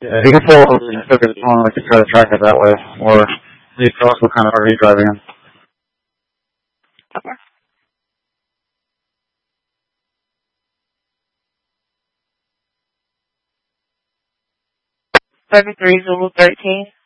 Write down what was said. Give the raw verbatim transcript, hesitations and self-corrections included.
Yeah, if you can pull over and figure it on, we can try to track it that way. Or leave across what kind of car are you driving in. Okay. thirty-three Zulu thirteen.